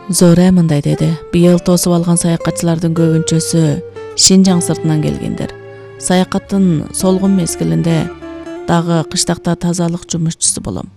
Зора мындай деди. Быйыл тосуп алган саякатчылардын көбүнчөсү Шинжаң сыртынан келгендер. Саякаттын солгун мезгилинде дагы кыштакта тазалык жумушчусу болом.